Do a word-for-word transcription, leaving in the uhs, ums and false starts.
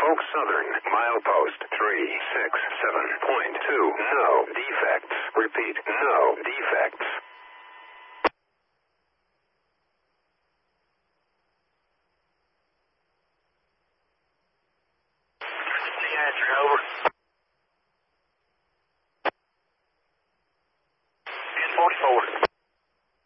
Oak Southern, milepost three six seven point two. No defects. Repeat, no defects. Answer, over.